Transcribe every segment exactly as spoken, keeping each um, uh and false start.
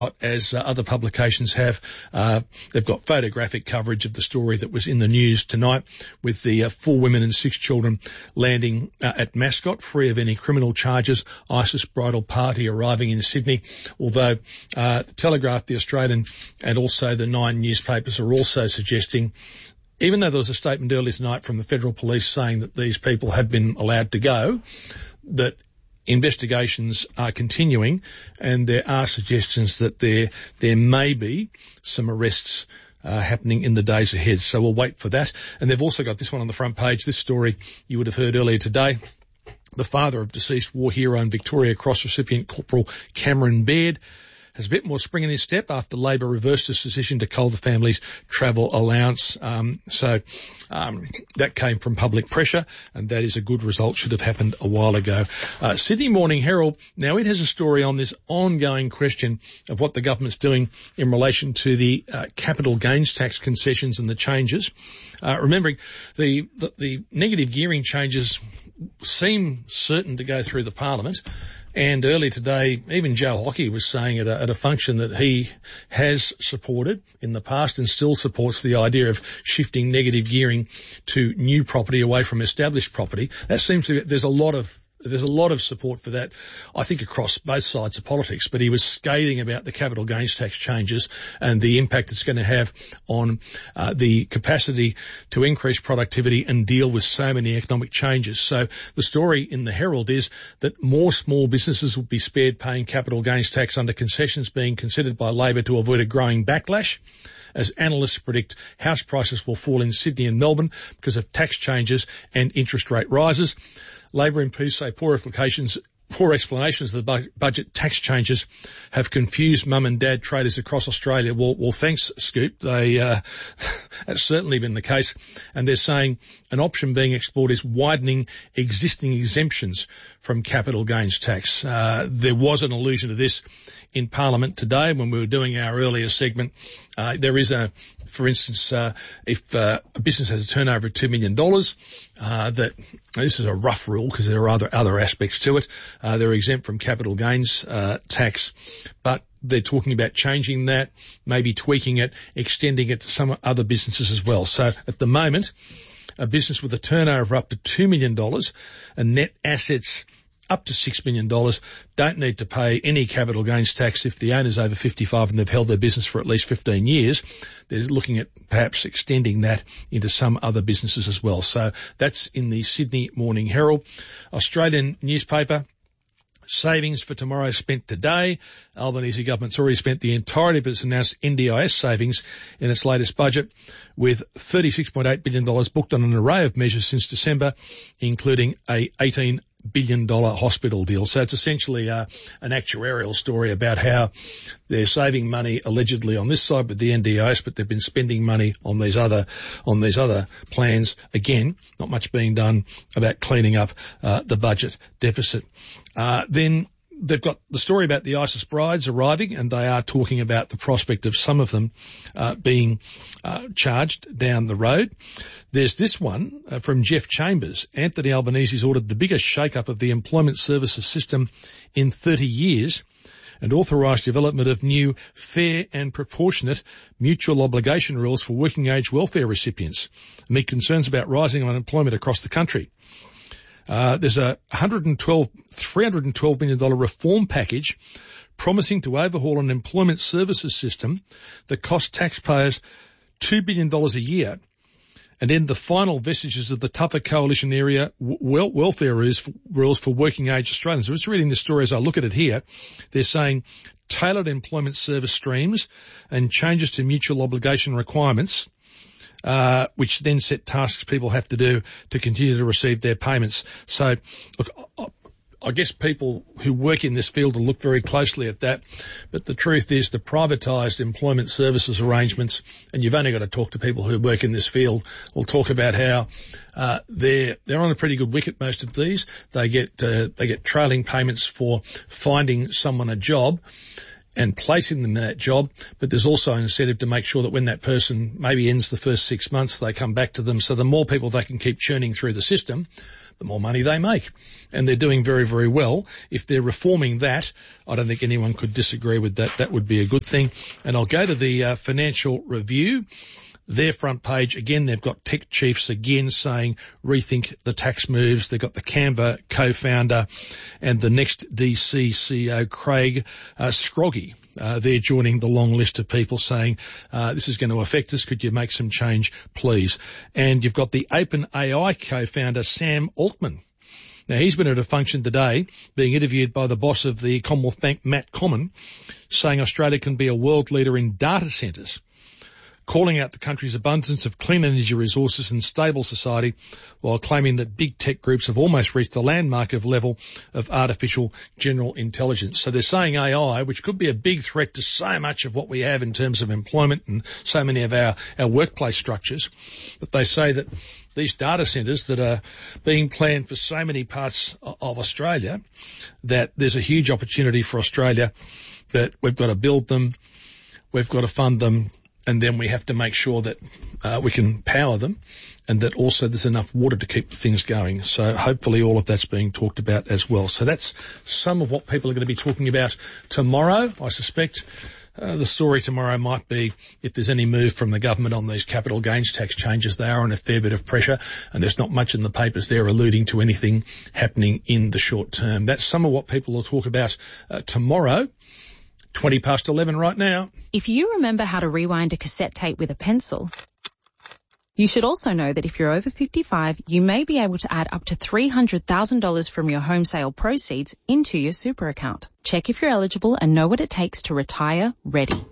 as uh, other publications have. Uh, they've got photographic coverage of the story that was in the news tonight with the uh, four women and six children landing uh, at Mascot, free of any criminal charges. ISIS bridal party arriving in Sydney, although uh, the Telegraph, the Australian and also the Nine newspapers are also suggesting, even though there was a statement earlier tonight from the Federal Police saying that these people have been allowed to go, that investigations are continuing and there are suggestions that there there may be some arrests uh, happening in the days ahead. So we'll wait for that. And they've also got this one on the front page. This story you would have heard earlier today. The father of deceased war hero and Victoria Cross recipient Corporal Cameron Baird has a bit more spring in his step after Labor reversed its decision to cull the family's travel allowance. Um, so um, that came from public pressure, and that is a good result. Should have happened a while ago. Uh, Sydney Morning Herald, now it has a story on this ongoing question of what the government's doing in relation to the uh, capital gains tax concessions and the changes. Uh, remembering the, the, the negative gearing changes seem certain to go through the Parliament. And earlier today, even Joe Hockey was saying at a, at a function that he has supported in the past and still supports the idea of shifting negative gearing to new property away from established property. That seems to be, there's a lot of There's a lot of support for that, I think, across both sides of politics. But he was scathing about the capital gains tax changes and the impact it's going to have on uh, the capacity to increase productivity and deal with so many economic changes. So the story in the Herald is that more small businesses will be spared paying capital gains tax under concessions being considered by Labor to avoid a growing backlash. As analysts predict, house prices will fall in Sydney and Melbourne because of tax changes and interest rate rises. Labor M Ps say poor explications, poor explanations of the bu- budget tax changes have confused mum and dad traders across Australia. Well, well thanks, Scoop. They, uh, that's certainly been the case. And they're saying an option being explored is widening existing exemptions from capital gains tax. Uh, there was an allusion to this in Parliament today when we were doing our earlier segment. Uh, there is a, for instance, uh, if uh, a business has a turnover of two million dollars, uh, that this is a rough rule because there are other other aspects to it. Uh, they're exempt from capital gains uh, tax, but they're talking about changing that, maybe tweaking it, extending it to some other businesses as well. So at the moment, a business with a turnover up to two million dollars and net assets up to six million dollars don't need to pay any capital gains tax if the owner's over fifty-five and they've held their business for at least fifteen years. They're looking at perhaps extending that into some other businesses as well. So that's in the Sydney Morning Herald. Australian newspaper. Savings for tomorrow spent today. Albanese government's already spent the entirety of its announced N D I S savings in its latest budget, with thirty-six point eight billion dollars booked on an array of measures since December, including a eighteen billion dollars hospital deal. So it's essentially uh, an actuarial story about how they're saving money allegedly on this side with the N D I S, but they've been spending money on these other on these other plans. Again, not much being done about cleaning up uh, the budget deficit. Uh, then they've got the story about the ISIS brides arriving, and they are talking about the prospect of some of them uh, being uh, charged down the road. There's this one uh, from Jeff Chambers. Anthony Albanese's ordered the biggest shake-up of the employment services system in thirty years and authorised development of new fair and proportionate mutual obligation rules for working age welfare recipients amid concerns about rising unemployment across the country. Uh, there's a one hundred twelve, three hundred twelve million dollars reform package promising to overhaul an employment services system that costs taxpayers two billion dollars a year and end the final vestiges of the tougher coalition area wel- welfare rules for, rules for working age Australians. I'm just reading this story as I look at it here. They're saying tailored employment service streams and changes to mutual obligation requirements, Uh, which then set tasks people have to do to continue to receive their payments. So, look, I, I guess people who work in this field will look very closely at that. But the truth is the privatised employment services arrangements, and you've only got to talk to people who work in this field, will talk about how uh, they're they're on a pretty good wicket. Most of these, they get uh, they get trailing payments for finding someone a job. and placing them in that job, but there's also an incentive to make sure that when that person maybe ends the first six months, they come back to them. So the more people they can keep churning through the system, the more money they make. And they're doing very, very well. If they're reforming that, I don't think anyone could disagree with that. That would be a good thing. And I'll go to the uh, Financial Review. Their front page, again, they've got tech chiefs again saying rethink the tax moves. They've got the Canva co-founder and the Next D C C E O, Craig uh, Scroggie. Uh, they're joining the long list of people saying, uh, this is going to affect us. Could you make some change, please? And you've got the OpenAI co-founder, Sam Altman. Now, he's been at a function today being interviewed by the boss of the Commonwealth Bank, Matt Comyn, saying Australia can be a world leader in data centres, calling out the country's abundance of clean energy resources and stable society, while claiming that big tech groups have almost reached the landmark of level of artificial general intelligence. So they're saying A I, which could be a big threat to so much of what we have in terms of employment and so many of our, our workplace structures, but they say that these data centres that are being planned for so many parts of Australia, that there's a huge opportunity for Australia, that we've got to build them, we've got to fund them, and then we have to make sure that uh, we can power them, and that also there's enough water to keep things going. So hopefully all of that's being talked about as well. So that's some of what people are going to be talking about tomorrow. I suspect uh, the story tomorrow might be if there's any move from the government on these capital gains tax changes. They are on a fair bit of pressure, and there's not much in the papers there alluding to anything happening in the short term. That's some of what people will talk about uh, tomorrow. twenty past eleven right now. If you remember how to rewind a cassette tape with a pencil, you should also know that if you're over fifty-five, you may be able to add up to three hundred thousand dollars from your home sale proceeds into your super account. Check if you're eligible and know what it takes to retire ready.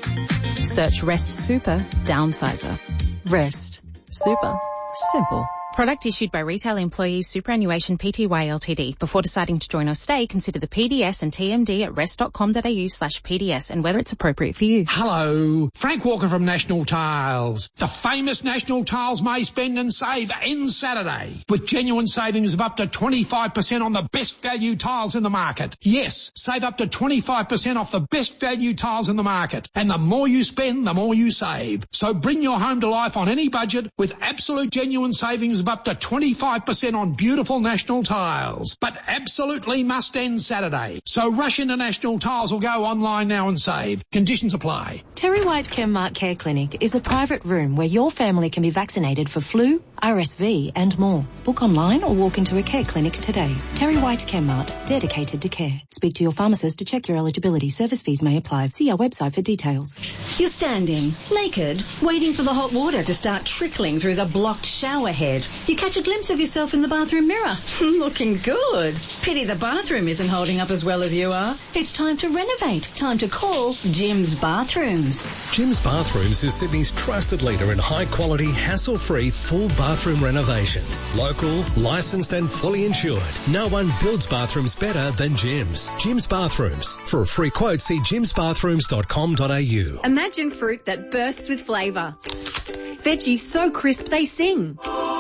Search Rest Super Downsizer. Rest Super Simple. Product issued by Retail Employees Superannuation Pty Ltd. Before deciding to join or stay, consider the P D S and T M D at rest.com.au slash PDS and whether it's appropriate for you. Hello, Frank Walker from National Tiles. The famous National Tiles May Spend and Save ends Saturday with genuine savings of up to twenty-five percent on the best value tiles in the market. Yes, save up to twenty-five percent off the best value tiles in the market. And the more you spend, the more you save. So bring your home to life on any budget with absolute genuine savings of up to twenty-five percent on beautiful National Tiles. But absolutely must end Saturday. So rush into National Tiles or go online now and save. Conditions apply. Terry White Chemmart Care Clinic is a private room where your family can be vaccinated for flu, R S V and more. Book online or walk into a care clinic today. Terry White Chemmart, dedicated to care. Speak to your pharmacist to check your eligibility. Service fees may apply. See our website for details. You're standing, naked, waiting for the hot water to start trickling through the blocked shower head. You catch a glimpse of yourself in the bathroom mirror. Looking good. Pity the bathroom isn't holding up as well as you are. It's time to renovate. Time to call Jim's Bathrooms. Jim's Bathrooms is Sydney's trusted leader in high-quality, hassle-free, full bathroom renovations. Local, licensed and fully insured. No one builds bathrooms better than Jim's. Jim's Bathrooms. For a free quote, see jims bathrooms dot com dot a u. Imagine fruit that bursts with flavour. Veggies so crisp they sing.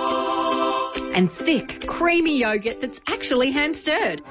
And thick, creamy yogurt that's actually hand-stirred.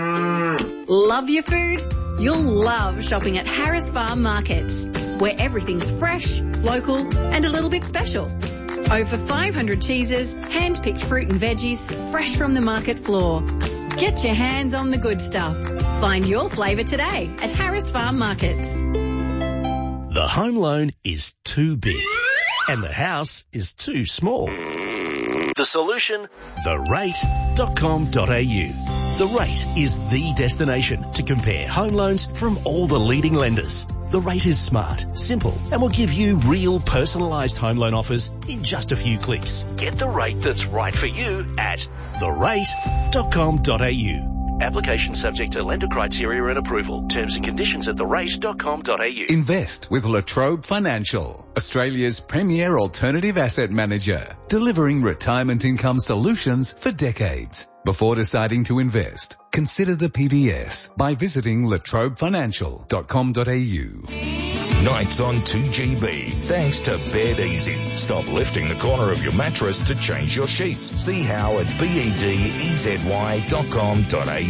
Love your food? You'll love shopping at Harris Farm Markets, where everything's fresh, local and a little bit special. Over five hundred cheeses, hand-picked fruit and veggies, fresh from the market floor. Get your hands on the good stuff. Find your flavour today at Harris Farm Markets. The home loan is too big and the house is too small. The solution? the rate dot com dot a u. The Rate is the destination to compare home loans from all the leading lenders. The Rate is smart, simple, and will give you real personalised home loan offers in just a few clicks. Get the rate that's right for you at the rate dot com dot a u. Application subject to lender criteria and approval. Terms and conditions at the rate dot com dot a u. Invest with La Trobe Financial, Australia's premier alternative asset manager, delivering retirement income solutions for decades. Before deciding to invest, consider the P B S by visiting la trobe financial dot com dot a u. Nights on two G B. Thanks to Bed Easy. Stop lifting the corner of your mattress to change your sheets. See how at bed easy dot com dot a u.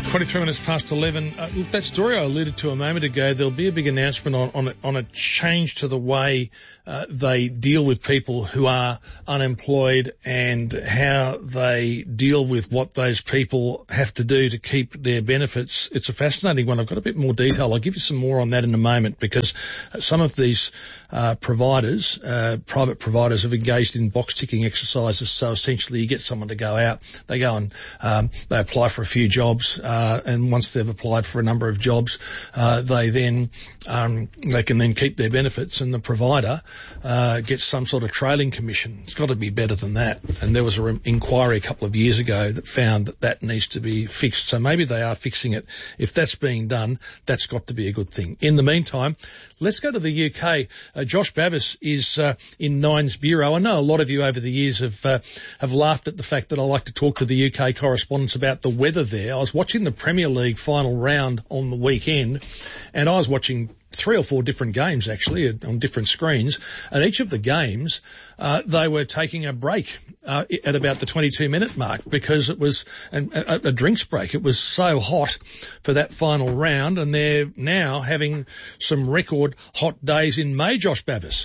twenty-three minutes past eleven. Uh, look, that story I alluded to a moment ago, there'll be a big announcement on, on, a, on a change to the way uh, they deal with people who are unemployed and how they deal with what those people have to do to keep their benefits. It's a fascinating one. I've got a bit more detail. I'll give you some more on that in a moment, because some of these uh, providers, uh, private providers, have engaged in box-ticking exercises. So essentially you get someone to go out, they go and um, they apply for a few jobs, uh, Uh, and once they've applied for a number of jobs, uh, they then, um, they can then keep their benefits, and the provider, uh, gets some sort of trailing commission. It's got to be better than that. And there was an inquiry a couple of years ago that found that that needs to be fixed. So maybe they are fixing it. If that's being done, that's got to be a good thing. In the meantime, let's go to the U K. Uh, Josh Bavis is, uh, in Nine's Bureau. I know a lot of you over the years have, uh, have laughed at the fact that I like to talk to the U K correspondents about the weather there. I was watching the Premier League final round on the weekend, and I was watching three or four different games actually on different screens, and each of the games uh, they were taking a break uh, at about the twenty-two minute mark, because it was an, a, a drinks break. It was so hot for that final round, and they're now having some record hot days in May. Josh Bavis.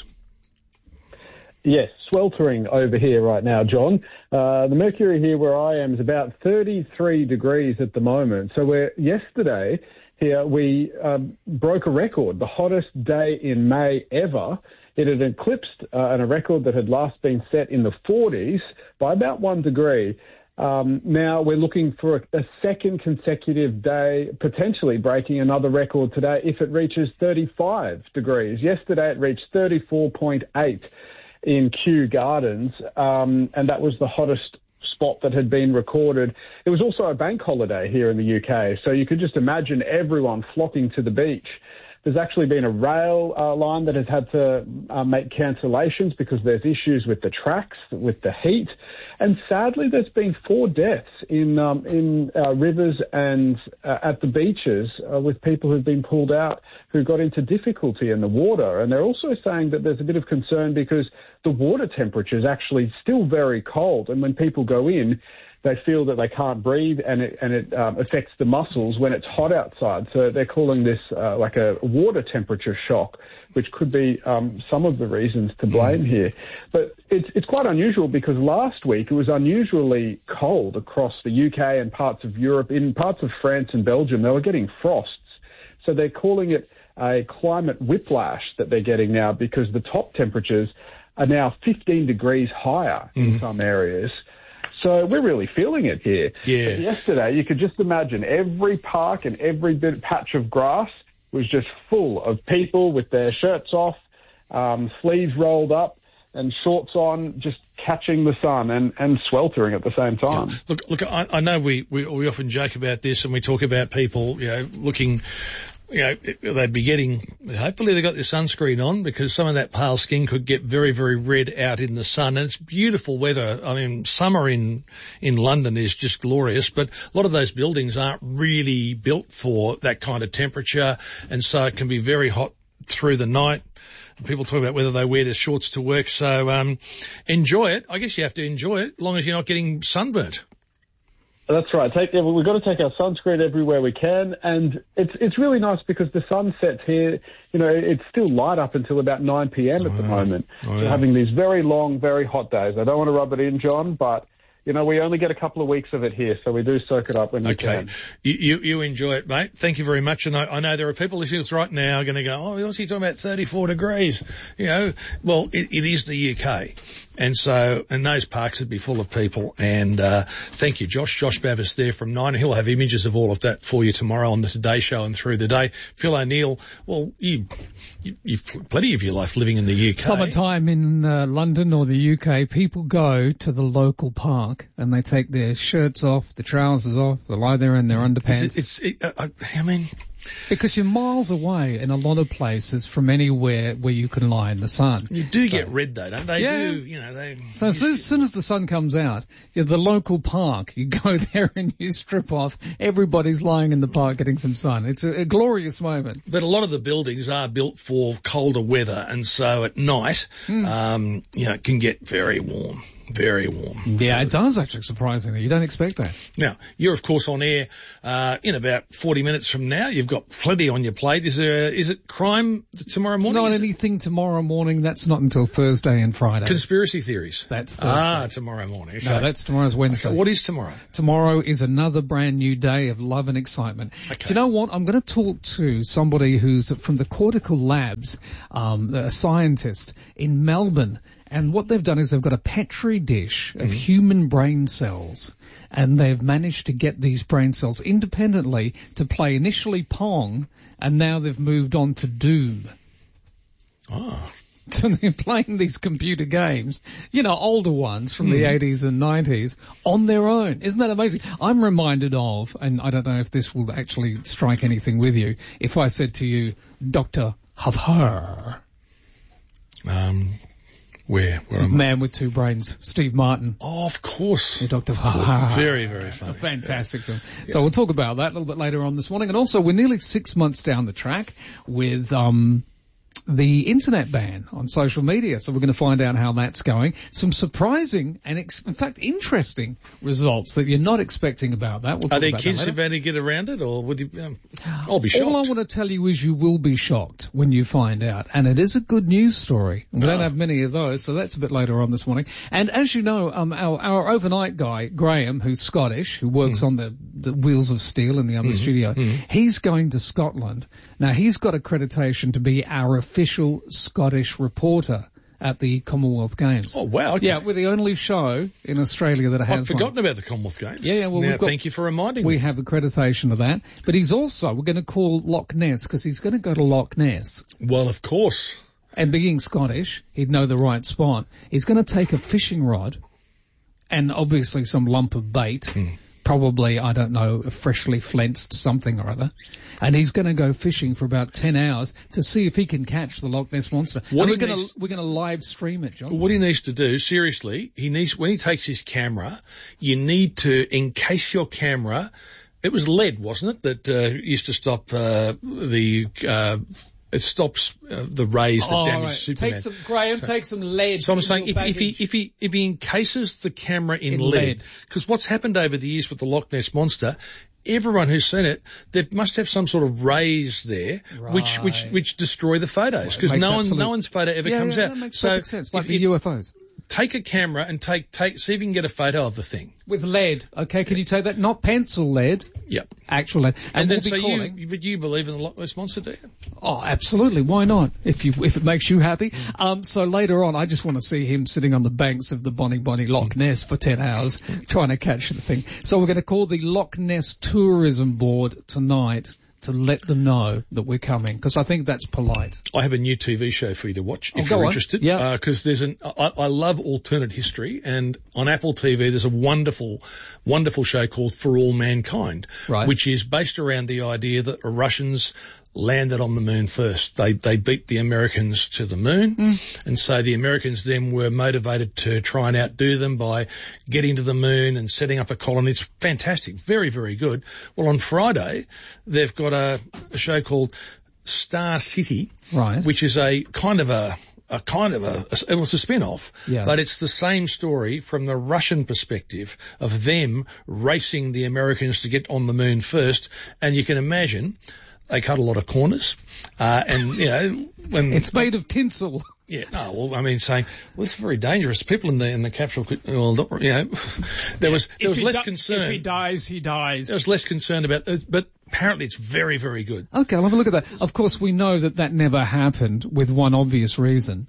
Yes, sweltering over here right now, John. Uh, the mercury here where I am is about thirty-three degrees at the moment. So we're, yesterday here we um, broke a record, the hottest day in May ever. It had eclipsed uh, a record that had last been set in the forties by about one degree. Um, now we're looking for a, a second consecutive day, potentially breaking another record today if it reaches thirty-five degrees. Yesterday it reached thirty-four point eight. In Kew Gardens, um, and that was the hottest spot that had been recorded. It was also a bank holiday here in the U K, so you could just imagine everyone flocking to the beach. There's actually been a rail uh, line that has had to uh, make cancellations because there's issues with the tracks, with the heat. And sadly, there's been four deaths in um, in uh, rivers and uh, at the beaches uh, with people who've been pulled out who got into difficulty in the water. And they're also saying that there's a bit of concern because the water temperature is actually still very cold. And when people go in, they feel that they can't breathe, and it, and it um, affects the muscles when it's hot outside. So they're calling this uh, like a water temperature shock, which could be um, some of the reasons to blame mm. here. But it's, it's quite unusual because last week it was unusually cold across the U K and parts of Europe. In parts of France and Belgium, they were getting frosts. So they're calling it a climate whiplash that they're getting now, because the top temperatures are now fifteen degrees higher mm. in some areas. So we're really feeling it here. Yeah. But yesterday, you could just imagine every park and every bit patch of grass was just full of people with their shirts off, um, sleeves rolled up, and shorts on, just catching the sun and, and sweltering at the same time. Yeah. Look, look, I, I know we, we we often joke about this, and we talk about people, you know, looking. You know, they'd be getting, hopefully they got their sunscreen on, because some of that pale skin could get very, very red out in the sun. And it's beautiful weather. I mean, summer in, in London is just glorious, but a lot of those buildings aren't really built for that kind of temperature. And so it can be very hot through the night. People talk about whether they wear their shorts to work. So, um, enjoy it. I guess you have to enjoy it as long as you're not getting sunburnt. That's right. Take, we've got to take our sunscreen everywhere we can, and it's it's really nice because the sun sets here. You know, it's still light up until about nine p.m. at oh, the moment. Oh, yeah. We're having these very long, very hot days. I don't want to rub it in, John, but you know, we only get a couple of weeks of it here, so we do soak it up when we okay. can. You, you you enjoy it, mate. Thank you very much. And I, I know there are people listening to us right now going to go, oh, what's he talking about, thirty-four degrees? You know, well, it, it is the U K. And so, and those parks would be full of people. And, uh, thank you, Josh. Josh Bavis there from Nine. He'll have images of all of that for you tomorrow on the Today Show and through the day. Phil O'Neill, well, you, you, you've plenty of your life living in the U K. Summertime in uh, London or the U K, people go to the local park and they take their shirts off, the trousers off, they lie there in their underpants. It's, it's it, uh, I mean, Because you're miles away in a lot of places from anywhere where you can lie in the sun. You do so, get red though, don't they? Yeah. Do, you know, they... So as soon, as soon as the sun comes out, you're the local park, you go there and you strip off. Everybody's lying in the park getting some sun. It's a, a glorious moment. But a lot of the buildings are built for colder weather, and so at night, mm. um, you know, it can get very warm. Very warm. Yeah, it does actually, surprisingly. You don't expect that. Now, you're of course on air, uh, in about forty minutes from now. You've got plenty on your plate. Is there, is it crime tomorrow morning? Not is anything it? tomorrow morning. That's not until Thursday and Friday. Conspiracy theories. That's Thursday. Ah, tomorrow morning. Okay. No, that's tomorrow's Wednesday. Okay. What is tomorrow? Tomorrow is another brand new day of love and excitement. Okay. Do you know what? I'm going to talk to somebody who's from the Cortical Labs, um, a scientist in Melbourne. And what they've done is they've got a Petri dish of mm-hmm. human brain cells, and they've managed to get these brain cells independently to play initially Pong, and now they've moved on to Doom. Oh. So they're playing these computer games, you know, older ones from mm. the eighties and nineties, on their own. Isn't that amazing? I'm reminded of, and I don't know if this will actually strike anything with you, if I said to you, Doctor Havre. Um... Where? Where Man with Two Brains, Steve Martin. Oh, of course. Yeah, Doctor Ha. Very, very funny. A fantastic film. Yeah. So we'll talk about that a little bit later on this morning. And also, we're nearly six months down the track with um the internet ban on social media. So we're going to find out how that's going. Some surprising and, ex- in fact, interesting results that you're not expecting about that. We'll Are there about kids who've had to get around it, or would you? Um, I'll be shocked. All I want to tell you is you will be shocked when you find out. And it is a good news story. We oh. don't have many of those, so that's a bit later on this morning. And as you know, um, our, our overnight guy, Graham, who's Scottish, who works mm. on the, the Wheels of Steel in the other mm-hmm. studio, mm-hmm. he's going to Scotland. Now, he's got accreditation to be our official Scottish reporter at the Commonwealth Games. Oh, wow. Okay. Yeah, we're the only show in Australia that has I've forgotten one. about the Commonwealth Games. Yeah, yeah. Well, now, we've got, thank you for reminding we me. We have accreditation of that. But he's also, we're going to call Loch Ness, because he's going to go to Loch Ness. Well, of course. And being Scottish, he'd know the right spot. He's going to take a fishing rod and obviously some lump of bait. Mm. Probably, I don't know, a freshly flensed something or other. And he's going to go fishing for about ten hours to see if he can catch the Loch Ness Monster. What and we're going to, we're going to live stream it, John. What he needs to do, seriously, he needs, when he takes his camera, you need to encase your camera. It was lead, wasn't it, that, uh, used to stop, uh, the, uh, it stops uh, the rays that oh, damage right. Superman. Take some, Graham, so, take some lead. So I'm saying if, if he if he if he encases the camera in, in lead, because what's happened over the years with the Loch Ness Monster, everyone who's seen it, they must have some sort of rays there, right. which which which destroy the photos, because well, no one absolute... no one's photo ever yeah, comes yeah, out. That makes so perfect sense, like the U F Os. Take a camera and take take see if you can get a photo of the thing with lead. Okay, can you take that? Not pencil lead. Yep. Actual lead. And, and then we'll so calling... you, but you believe in the Loch Ness Monster, do you? Oh, absolutely. Why not? If you if it makes you happy. Mm. Um. So later on, I just want to see him sitting on the banks of the Bonnie Bonnie Loch mm. Ness for ten hours trying to catch the thing. So we're going to call the Loch Ness Tourism Board tonight to let them know that we're coming, because I think that's polite. I have a new T V show for you to watch if oh, you're on. interested. Yeah. Because uh, there's an, I, I love alternate history, and on Apple T V there's a wonderful, wonderful show called For All Mankind, right. which is based around the idea that the Russians landed on the moon first. They they beat the Americans to the moon, mm. and so the Americans then were motivated to try and outdo them by getting to the moon and setting up a colony. It's fantastic, very, very good. Well, on Friday, they've got a, a show called Star City, right. which is a kind of a a kind of a, a it was a spin-off, yeah. but it's the same story from the Russian perspective of them racing the Americans to get on the moon first, and you can imagine they cut a lot of corners, uh, and, you know, when... It's made of tinsel. Yeah, no, well, I mean, saying, well, it's very dangerous. People in the, in the capsule could, well, not, you know, there was, there was less di- concern. If he dies, he dies. There was less concern about it, but apparently it's very, very good. Okay, I'll have a look at that. Of course, we know that that never happened with one obvious reason.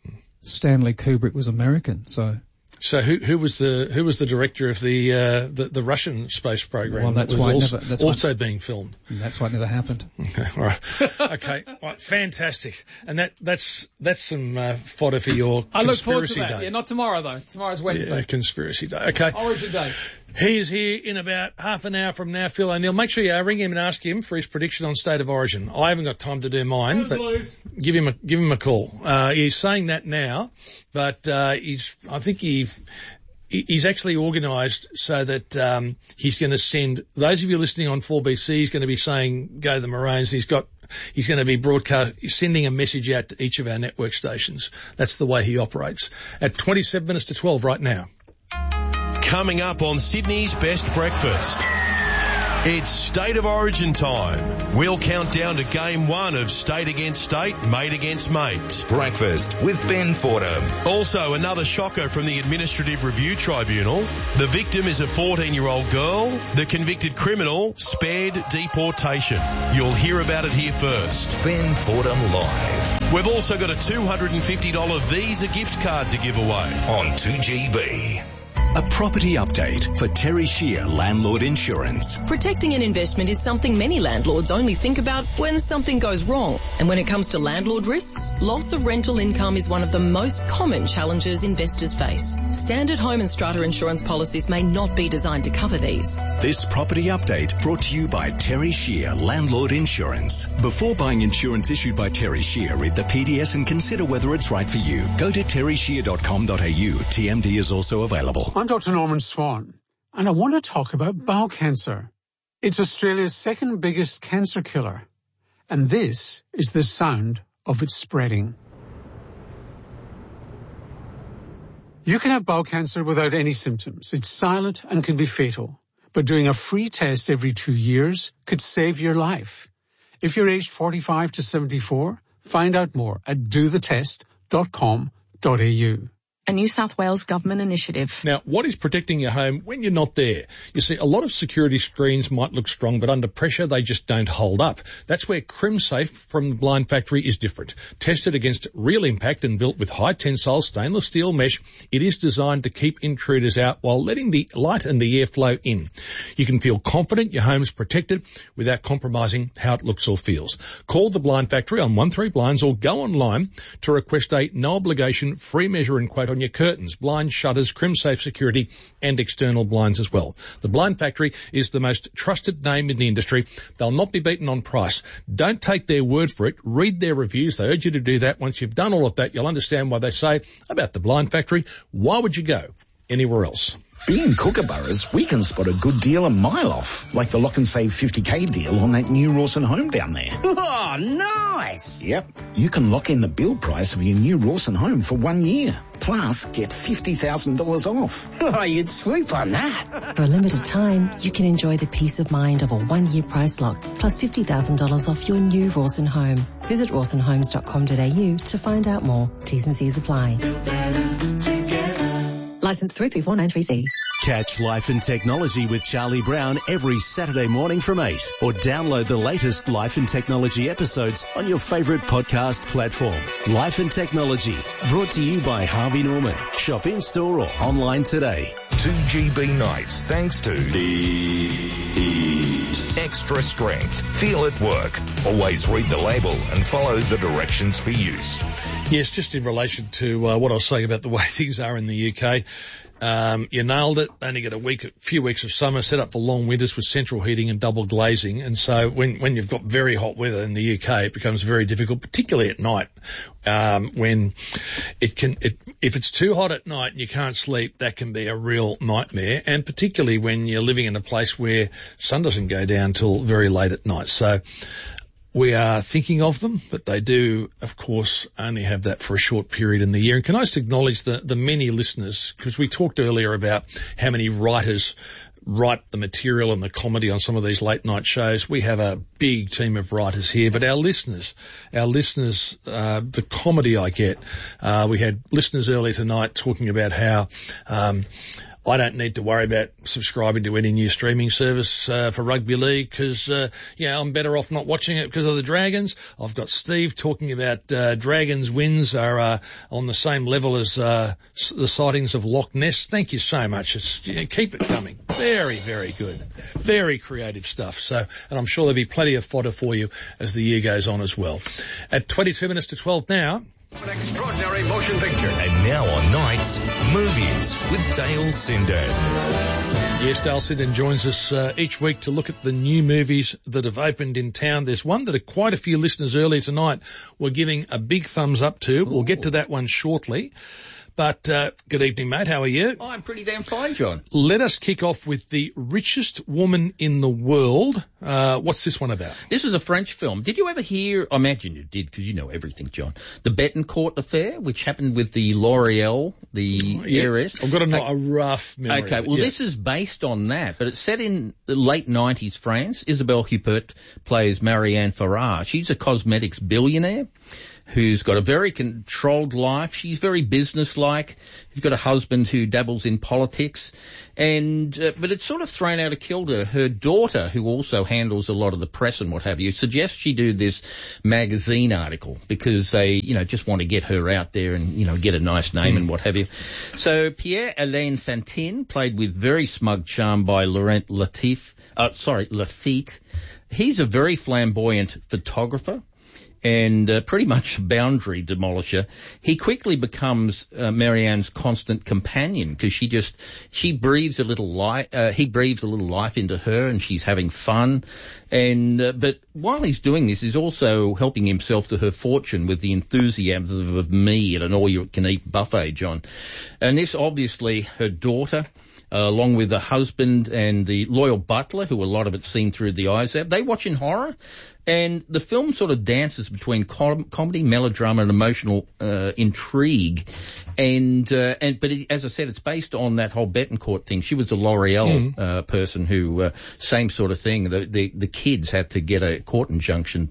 Stanley Kubrick was American, so... So who who was the who was the director of the uh, the, the Russian space program? Well, that's that was why also, it never, that's also why, being filmed. That's why it never happened. Okay, all right, okay, all right, fantastic. And that that's that's some uh, fodder for your I conspiracy look forward to that. day. Yeah, not tomorrow though. Tomorrow's Wednesday. Yeah, conspiracy day. Okay. Origin day. He is here in about half an hour from now, Phil O'Neill. Make sure you ring him and ask him for his prediction on State of Origin. I haven't got time to do mine, but give him a give him a call. Uh, he's saying that now, but uh, he's I think he he's actually organised so that um, he's going to send those of you listening on four B C. He's going to be saying go the Maroons. He's got he's going to be broadcast sending a message out to each of our network stations. That's the way he operates. At twenty-seven minutes to twelve right now. Coming up on Sydney's Best Breakfast, it's State of Origin time. We'll count down to game one of State Against State, Mate Against Mate. Breakfast with Ben Fordham. Also, another shocker from the Administrative Review Tribunal. The victim is a fourteen-year-old girl. The convicted criminal spared deportation. You'll hear about it here first. Ben Fordham Live. We've also got a two hundred fifty dollars Visa gift card to give away on two G B. A property update for Terry Shear Landlord Insurance. Protecting an investment is something many landlords only think about when something goes wrong. And when it comes to landlord risks, loss of rental income is one of the most common challenges investors face. Standard home and strata insurance policies may not be designed to cover these. This property update brought to you by Terry Shear Landlord Insurance. Before buying insurance issued by Terry Shear, read the P D S and consider whether it's right for you. Go to terry shear dot com dot a u. T M D is also available. I'm Doctor Norman Swan, and I want to talk about bowel cancer. It's Australia's second biggest cancer killer, and this is the sound of it spreading. You can have bowel cancer without any symptoms. It's silent and can be fatal, but doing a free test every two years could save your life. If you're aged forty-five to seventy-four, find out more at do the test dot com dot a u. A New South Wales government initiative. Now, what is protecting your home when you're not there? You see, a lot of security screens might look strong, but under pressure, they just don't hold up. That's where CrimSafe from the Blind Factory is different. Tested against real impact and built with high tensile stainless steel mesh, it is designed to keep intruders out while letting the light and the air flow in. You can feel confident your home is protected without compromising how it looks or feels. Call the Blind Factory on one three blinds or go online to request a no-obligation free measure and quote on your curtains, blinds, shutters, CrimSafe security and external blinds as well. The Blind Factory is the most trusted name in the industry. They'll not be beaten on price. Don't take their word for it. Read their reviews. They urge you to do that. Once you've done all of that, you'll understand why they say about the Blind Factory. Why would you go anywhere else? Being Kookaburras, we can spot a good deal a mile off, like the Lock and Save fifty K deal on that new Rawson home down there. Oh, nice! Yep. You can lock in the build price of your new Rawson home for one year. Plus, get fifty thousand dollars off. Oh, you'd swoop on that. For a limited time, you can enjoy the peace of mind of a one-year price lock, plus fifty thousand dollars off your new Rawson home. Visit rawson homes dot com dot a u to find out more. T's and C's apply. License three three four nine three C. Catch Life and Technology with Charlie Brown every Saturday morning from eight, or download the latest Life and Technology episodes on your favourite podcast platform. Life and Technology, brought to you by Harvey Norman. Shop in-store or online today. two G B nights thanks to the Heat. Extra strength. Feel it work. Always read the label and follow the directions for use. Yes, just in relation to uh, what I was saying about the way things are in the U K. Um, you nailed it. Only get a week, a few weeks of summer, set up for long winters with central heating and double glazing. And so when, when you've got very hot weather in the U K, it becomes very difficult, particularly at night. Um, when it can, it, if it's too hot at night and you can't sleep, that can be a real nightmare. And particularly when you're living in a place where sun doesn't go down till very late at night. So, we are thinking of them, but they do, of course, only have that for a short period in the year. And can I just acknowledge the, the many listeners, because we talked earlier about how many writers write the material and the comedy on some of these late night shows. We have a big team of writers here, but our listeners, our listeners, uh, the comedy I get, uh, we had listeners earlier tonight talking about how, um, I don't need to worry about subscribing to any new streaming service uh, for rugby league because, uh, yeah, I'm better off not watching it because of the Dragons. I've got Steve talking about uh, Dragons wins are uh, on the same level as uh, the sightings of Loch Ness. Thank you so much. It's, you know, keep it coming. Very, very good. Very creative stuff. So, and I'm sure there'll be plenty of fodder for you as the year goes on as well. At twenty-two minutes to twelve now, An extraordinary motion picture. And now on Nights, Movies with Dale Sinden. Yes, Dale Sinden joins us uh, each week to look at the new movies that have opened in town. There's one that quite a few listeners earlier tonight were giving a big thumbs up to. Ooh. We'll get to that one shortly. But uh, good evening, mate. How are you? Oh, I'm pretty damn fine, John. Let us kick off with The Richest Woman in the World. Uh, what's this one about? This is a French film. Did you ever hear, I imagine you did because you know everything, John, the Betancourt affair, which happened with the L'Oreal, the oh, yeah. heiress? I've got a, a rough memory. Okay, well, yeah. this is based on that, but it's set in the late nineties France. Isabelle Huppert plays Marianne Farrar. She's a cosmetics billionaire who's got a very controlled life. She's very businesslike. She's got a husband who dabbles in politics. And, uh, but it's sort of thrown out of kilter. Her daughter, who also handles a lot of the press and what have you, suggests she do this magazine article because they, you know, just want to get her out there and, you know, get a nice name mm. and what have you. So Pierre-Alain Fantine, played with very smug charm by Laurent Lafitte, uh, sorry, Lafitte. He's a very flamboyant photographer and uh, pretty much a boundary demolisher. He quickly becomes uh, Marianne's constant companion because she just, she breathes a little life, uh, he breathes a little life into her and she's having fun. And, uh, but while he's doing this, he's also helping himself to her fortune with the enthusiasm of me at an all-you-can-eat buffet, John. And this obviously, her daughter, Uh, along with the husband and the loyal butler, who a lot of it's seen through the eyes of, they watch in horror. And the film sort of dances between com- comedy, melodrama, and emotional uh, intrigue. And uh, and but it, as I said, it's based on that whole Betancourt thing. She was a L'Oreal mm. uh, person who, uh, same sort of thing. The, the the kids had to get a court injunction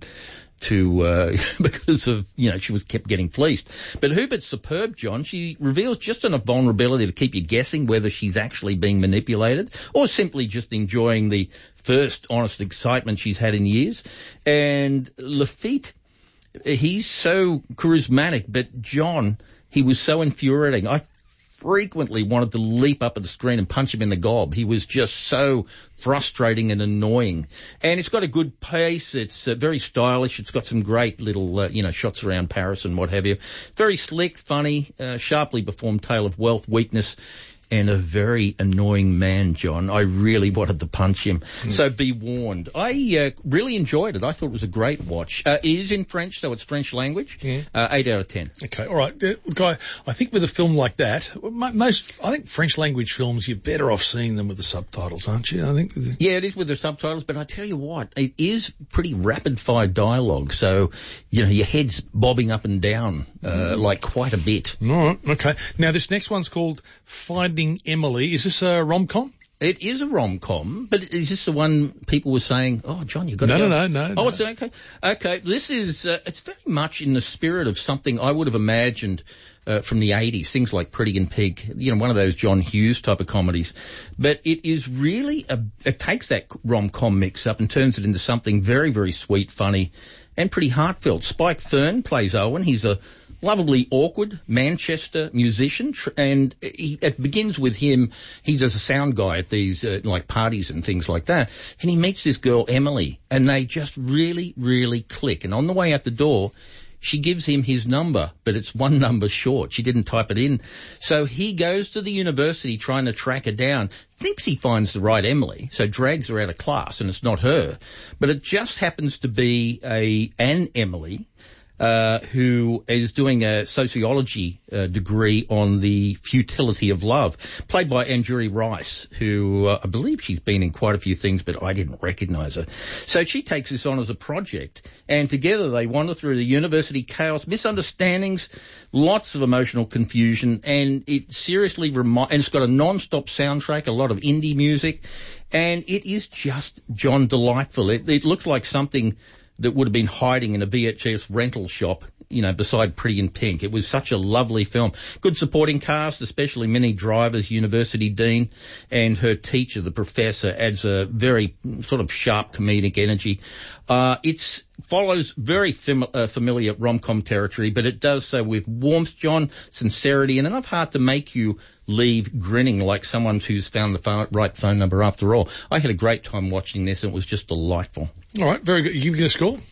to, uh, because of, you know, she was kept getting fleeced. But Huppert's superb, John. She reveals just enough vulnerability to keep you guessing whether she's actually being manipulated or simply just enjoying the first honest excitement she's had in years. And Lafitte, he's so charismatic, but John, he was so infuriating. I frequently wanted to leap up at the screen and punch him in the gob. He was just so frustrating and annoying. And it's got a good pace. It's uh, very stylish. It's got some great little, uh, you know, shots around Paris and what have you. Very slick, funny, uh, sharply performed tale of wealth, weakness, and a very annoying man, John. I really wanted to punch him. Mm. So be warned. I uh, really enjoyed it. I thought it was a great watch. Uh, it is in French, so it's French language. Yeah. Uh, eight out of ten. Okay, all right. Uh, Guy, I think with a film like that, most, I think French language films, you're better off seeing them with the subtitles, aren't you? I think. Yeah, it is with the subtitles, but I tell you what, it is pretty rapid-fire dialogue, so, you know, your head's bobbing up and down, uh, mm. like quite a bit. All right, okay. Now, this next one's called Finding Emily. Is this a rom-com? It is a rom-com, but is this the one people were saying, oh, John, you've got to no, go? No, no, no. Oh, no. it's okay. Okay, this is, uh, it's very much in the spirit of something I would have imagined uh, from the eighties, things like Pretty in Pink, you know, one of those John Hughes type of comedies. But it is really, a, it takes that rom-com mix up and turns it into something very, very sweet, funny, and pretty heartfelt. Spike Fern plays Owen. He's a lovably awkward Manchester musician, and he, it begins with him. He does a sound guy at these uh, like parties and things like that, and he meets this girl Emily, and they just really, really click. And on the way out the door, she gives him his number, but it's one number short. She didn't type it in, so he goes to the university trying to track her down. Thinks he finds the right Emily, so drags her out of class, and it's not her, but it just happens to be a an Emily. Uh, who is doing a sociology uh, degree on the futility of love, played by Anjuri Rice, who uh, I believe she's been in quite a few things, but I didn't recognise her. So she takes this on as a project, and together they wander through the university chaos, misunderstandings, lots of emotional confusion, and it seriously remi- and it's got a non-stop soundtrack, a lot of indie music, and it is just, John, delightful. It, it looks like something that would have been hiding in a V H S rental shop, you know, beside Pretty in Pink. It was such a lovely film. Good supporting cast, especially Minnie Driver's university dean, and her teacher, the professor, adds a very sort of sharp comedic energy. Uh, it's follows very fam- uh, familiar rom-com territory, but it does so with warmth, John, sincerity, and enough heart to make you leave grinning like someone who's found the phone, right phone number after all. I had a great time watching this, and it was just delightful. All right, very good. You give it a score?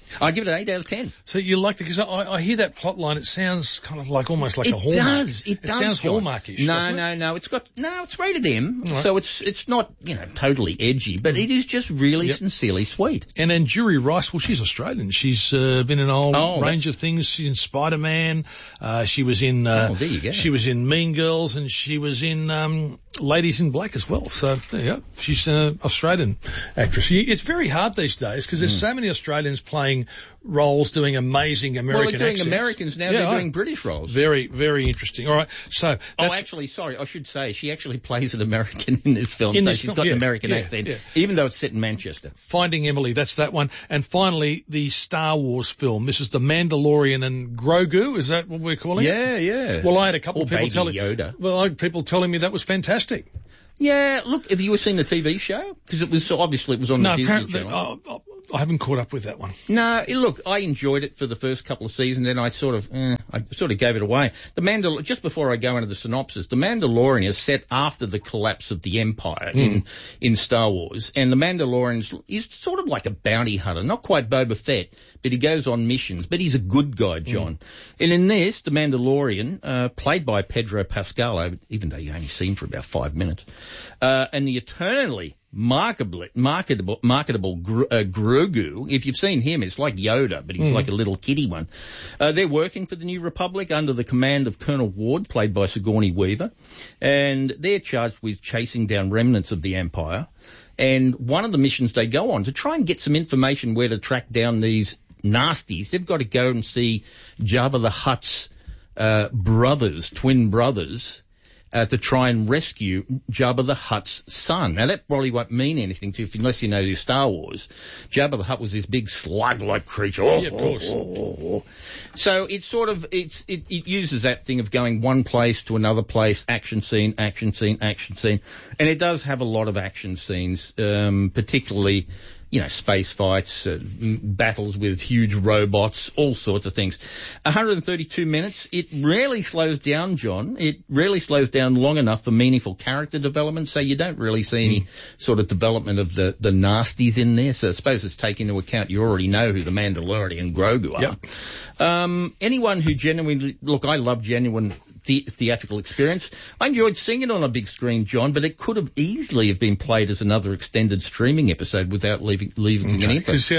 I give it an eight out of ten. So you like the, because I, I hear that plot line, it sounds kind of like almost like it a Hallmark. Does, it, it does. sounds John. Hallmarkish. No, it? no, no. It's got no. It's rated M, right. so it's it's not you know totally edgy, but it is just really yep. sincerely sweet. And then Jury Rice, well, she's Australian. She's uh, been in a whole oh, range of things. She's in Spider-Man. Uh, she was in. Uh, oh, there you go. She was in Mean Girls, and she was in um, Ladies in Black as well. So there you go. She's an Australian actress. It's very hard these days because there's mm. so many Australians playing roles, doing amazing American Well, they're doing accents. Americans now, yeah, they're right. doing British roles. Very, very interesting. All right, so... That's, oh, actually, sorry, I should say, she actually plays an American in this film, in so this she's film, got yeah, an American yeah, accent, yeah. even though it's set in Manchester. Finding Emily, that's that one. And finally, the Star Wars film. This is The Mandalorian and Grogu, is that what we're calling it? Yeah, yeah. Well, I had a couple or of people Baby telling Yoda. Well, I had people telling me that was fantastic. Yeah, look, have you ever seen the T V show? Because it was, obviously it was on no, the Disney Channel. Uh, I haven't caught up with that one. No, look, I enjoyed it for the first couple of seasons, then I sort of, eh, I sort of gave it away. The Mandal- just before I go into the synopsis, The Mandalorian is set after the collapse of the Empire mm. in, in Star Wars, and the Mandalorian is sort of like a bounty hunter, not quite Boba Fett, but he goes on missions, but he's a good guy, John. Mm. And in this, the Mandalorian, uh, played by Pedro Pascal, even though you only see him for about five minutes, uh, and the eternally marketable, marketable, marketable Gro- uh, Grogu. If you've seen him, it's like Yoda, but he's mm. like a little kiddie one. Uh, they're working for the New Republic under the command of Colonel Ward, played by Sigourney Weaver, and they're charged with chasing down remnants of the Empire. And one of the missions they go on to try and get some information where to track down these nasties, they've got to go and see Jabba the Hutt's uh, brothers, twin brothers, Uh, to try and rescue Jabba the Hutt's son. Now that probably won't mean anything to you unless you know your Star Wars. Jabba the Hutt was this big slug-like creature. Oh, yeah, of course. Oh, oh, oh. So it's sort of, it's, it, it uses that thing of going one place to another place, action scene, action scene, action scene. And it does have a lot of action scenes, um, particularly, you know, space fights, uh, battles with huge robots, all sorts of things. one hundred thirty-two minutes. It rarely slows down, John. It rarely slows down long enough for meaningful character development, so you don't really see any mm. sort of development of the, the nasties in there. So I suppose it's taken into account you already know who the Mandalorian and Grogu are. Yep. Um, anyone who genuinely, look, I love genuine The- theatrical experience. I enjoyed seeing it on a big screen, John, but it could have easily have been played as another extended streaming episode without leaving leaving okay. any of it. Because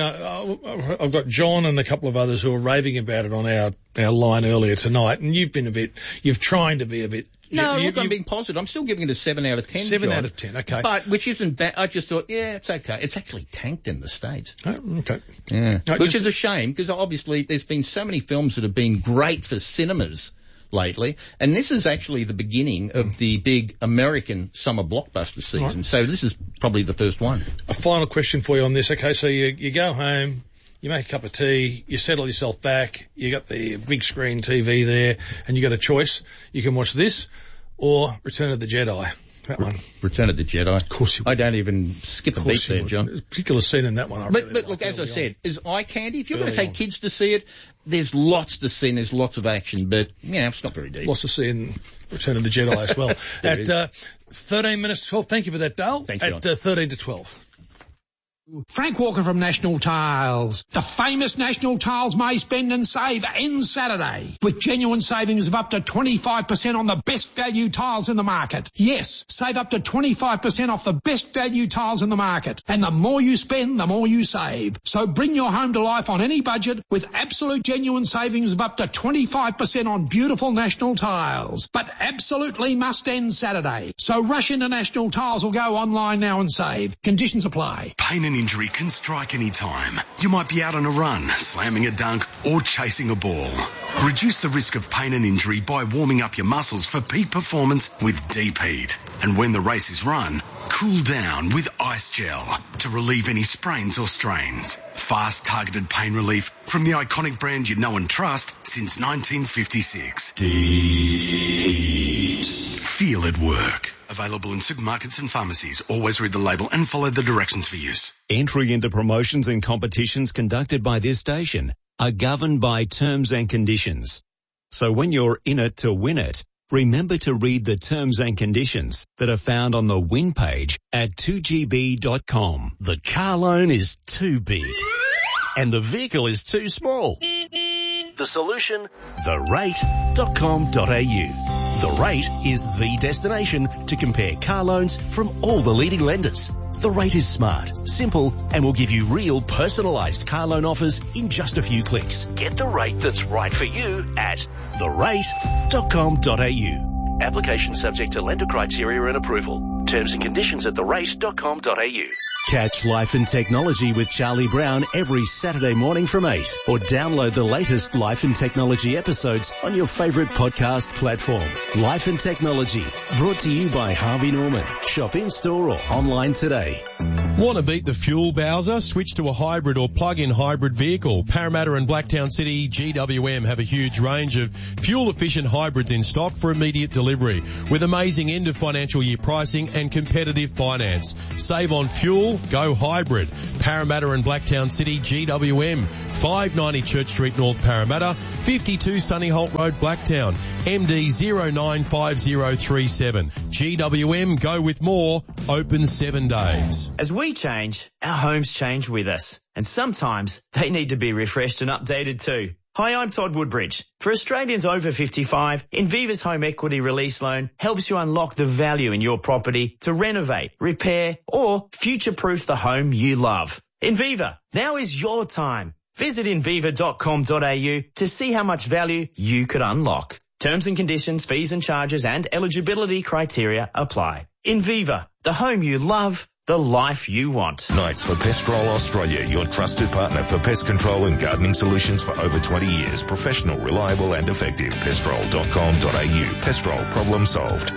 uh, I've got John and a couple of others who are raving about it on our, our line earlier tonight, and you've been a bit, you've trying to be a bit... No, you, look, you, I'm being positive. I'm still giving it a seven out of ten, seven John. out of ten, okay. But, which isn't bad. I just thought, yeah, it's okay. It's actually tanked in the States. Oh, okay. Yeah. No, which just, is a shame, because obviously there's been so many films that have been great for cinemas lately, and this is actually the beginning of the big American summer blockbuster season. Right. So this is probably the first one. A final question for you on this. Okay, so you, you go home, you make a cup of tea, you settle yourself back, you got the big screen T V there, and you got a choice. You can watch this or Return of the Jedi. That one. Return of the Jedi. Of course you would. I don't even skip a beat there, John. There's a particular scene in that one. I but really but like look, as I said, on. is eye candy. If you're going Early to take on. kids to see it, there's lots to see and there's lots of action, but, you know, it's not very deep. Lots to see in Return of the Jedi as well. At uh, thirteen minutes to twelve. Thank you for that, Dale. Thank you, At uh, thirteen to twelve. Frank Walker from National Tiles. The famous National Tiles May Spend and Save ends Saturday with genuine savings of up to twenty-five percent on the best value tiles in the market. Yes, save up to twenty-five percent off the best value tiles in the market. And the more you spend, the more you save. So bring your home to life on any budget with absolute genuine savings of up to twenty-five percent on beautiful National Tiles. But absolutely must end Saturday. So rush into National Tiles or go online now and save. Conditions apply. Pain and injury can strike any time. You might be out on a run, slamming a dunk, or chasing a ball. Reduce the risk of pain and injury by warming up your muscles for peak performance with Deep Heat. And when the race is run, cool down with Ice Gel to relieve any sprains or strains. Fast, targeted pain relief from the iconic brand you know and trust since nineteen fifty-six. Deep Heat. Feel it work. Available in supermarkets and pharmacies. Always read the label and follow the directions for use. Entry into promotions and competitions conducted by this station are governed by terms and conditions. So when you're in it to win it, remember to read the terms and conditions that are found on the win page at two G B dot com. The car loan is too big. and the vehicle is too small. The solution? the rate dot com dot a u. The Rate is the destination to compare car loans from all the leading lenders. The Rate is smart, simple, and will give you real personalised car loan offers in just a few clicks. Get the rate that's right for you at the rate dot com dot a u. Application subject to lender criteria and approval. Terms and conditions at the rate dot com dot a u. Catch Life and Technology with Charlie Brown every Saturday morning from eight, or download the latest Life and Technology episodes on your favourite podcast platform. Life and Technology, brought to you by Harvey Norman. Shop in-store or online today. Want to beat the fuel, Bowser? Switch to a hybrid or plug-in hybrid vehicle. Parramatta and Blacktown City G W M have a huge range of fuel-efficient hybrids in stock for immediate delivery, with amazing end-of-financial year pricing and competitive finance. Save on fuel, go hybrid. Parramatta and Blacktown City G W M, five ninety Church Street North Parramatta, fifty-two Sunny Holt Road Blacktown, M D zero nine five zero three seven. G W M, go with more, open seven days. As we change, our homes change with us, and sometimes they need to be refreshed and updated too. Hi, I'm Todd Woodbridge. For Australians over fifty-five, Inviva's Home Equity Release Loan helps you unlock the value in your property to renovate, repair, or future-proof the home you love. Inviva, now is your time. Visit inviva dot com dot a u to see how much value you could unlock. Terms and conditions, fees and charges, and eligibility criteria apply. Inviva, the home you love, the life you want. Knights for Pestrol Australia, your trusted partner for pest control and gardening solutions for over twenty years. Professional, reliable and effective. pestrol dot com dot a u. Pestrol, problem solved.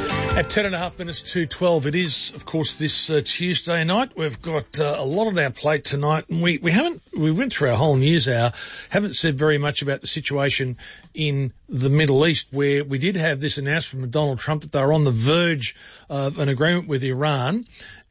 At ten and a half minutes to twelve, it is, of course, this uh, Tuesday night. We've got uh, a lot on our plate tonight, and we, we haven't, we went through our whole news hour, haven't said very much about the situation in the Middle East, where we did have this announcement from Donald Trump that they were on the verge of an agreement with Iran,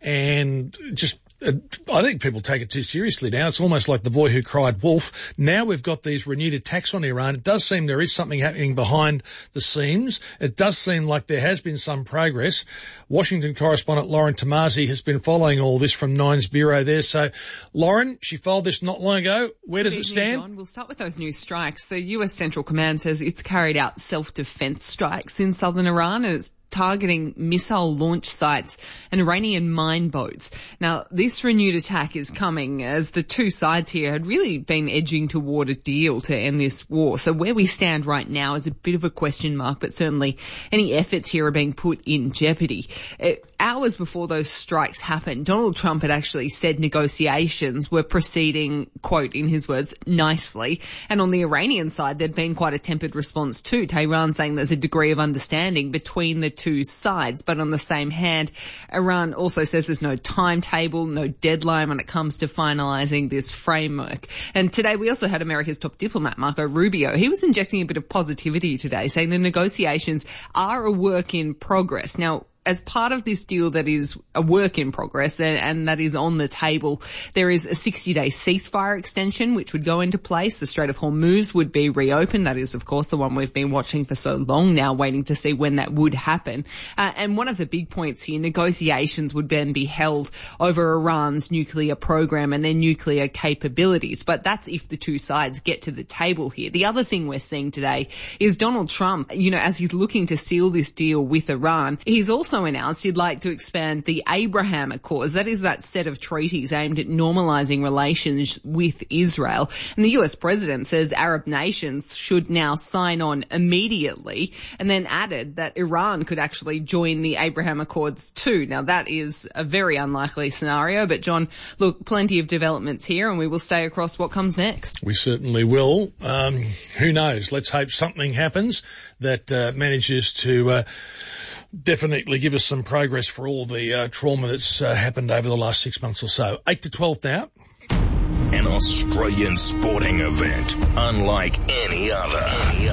and just Uh, I think people take it too seriously now. It's almost like the boy who cried wolf. Now we've got these renewed attacks on Iran. It does seem there is something happening behind the scenes. It does seem like there has been some progress. Washington correspondent Lauren Tomasi has been following all this from Nine's bureau there. So, Lauren, she filed this not long ago. Where does it stand? John, we'll start with those new strikes. The U S Central Command says it's carried out self-defense strikes in southern Iran, and it's targeting missile launch sites and Iranian mine boats. Now, this renewed attack is coming as the two sides here had really been edging toward a deal to end this war. So where we stand right now is a bit of a question mark, but certainly any efforts here are being put in jeopardy. It, hours before those strikes happened, Donald Trump had actually said negotiations were proceeding, quote, in his words, nicely. And on the Iranian side, there'd been quite a tempered response too. Tehran saying there's a degree of understanding between the two sides, but on the same hand, Iran also says there's no timetable, no deadline when it comes to finalising this framework. And today we also had America's top diplomat, Marco Rubio. He was injecting a bit of positivity today, saying the negotiations are a work in progress. Now, as part of this deal that is a work in progress and, and that is on the table, there is a sixty-day ceasefire extension which would go into place. The Strait of Hormuz would be reopened. That is, of course, the one we've been watching for so long now, waiting to see when that would happen. Uh, and one of the big points here, negotiations would then be held over Iran's nuclear program and their nuclear capabilities. But that's if the two sides get to the table here. The other thing we're seeing today is Donald Trump, you know, as he's looking to seal this deal with Iran, he's also announced he'd like to expand the Abraham Accords. That is that set of treaties aimed at normalising relations with Israel. And the U S president says Arab nations should now sign on immediately, and then added that Iran could actually join the Abraham Accords too. Now, that is a very unlikely scenario, but John, look, plenty of developments here, and we will stay across what comes next. We certainly will. Um, who knows? Let's hope something happens that uh, manages to uh, definitely give us some progress for all the uh, trauma that's uh, happened over the last six months or so. eight to twelve now. An Australian sporting event unlike any other. Any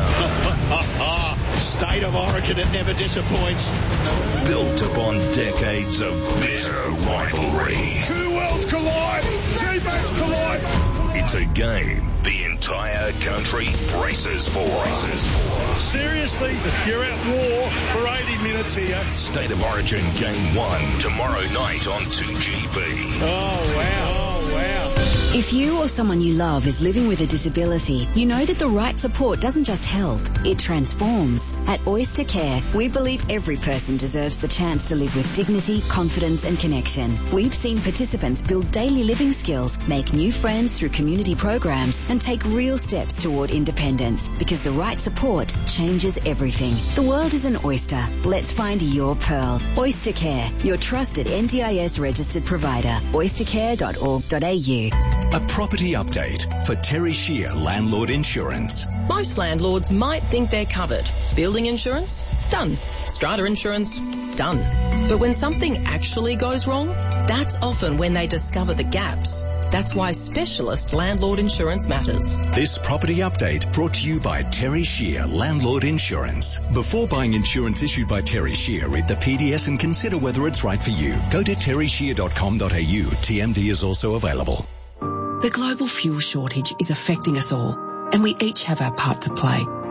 other. State of origin, it never disappoints. Built upon decades of bitter rivalry. Two worlds collide. Two bats collide. It's a game the entire country braces for. Braces for. Seriously, you're at war for eighty minutes here. State of Origin Game one tomorrow night on two G B. Oh, wow. Oh, wow. If you or someone you love is living with a disability, you know that the right support doesn't just help, it transforms. At Oyster Care, we believe every person deserves the chance to live with dignity, confidence and connection. We've seen participants build daily living skills, make new friends through community programs and take real steps toward independence, because the right support changes everything. The world is an oyster. Let's find your pearl. Oyster Care, your trusted N D I S registered provider. oyster care dot org dot a u. A property update for Terry Shear Landlord Insurance. Most landlords might think they're covered. Building insurance? Done. Strata insurance? Done. But when something actually goes wrong, that's often when they discover the gaps. That's why specialist landlord insurance matters. This property update brought to you by Terry Shear Landlord Insurance. Before buying insurance issued by Terry Shear, read the P D S and consider whether it's right for you. Go to terry shear dot com dot a u. T M D is also available. The global fuel shortage is affecting us all, and we each have our part to play.